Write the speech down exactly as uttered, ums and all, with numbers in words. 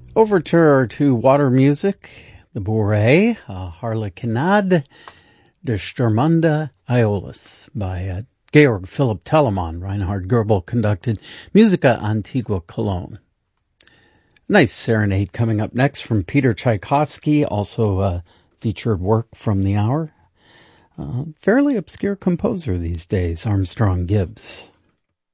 Overture to Water Music, the Bourrée, uh, Harlequinade de Stürmende Aeolus by uh, Georg Philipp Telemann. Reinhard Goebel conducted Musica Antigua Cologne. Nice serenade coming up next from Peter Tchaikovsky, also uh, featured work from the hour. Uh, fairly obscure composer these days, Armstrong Gibbs.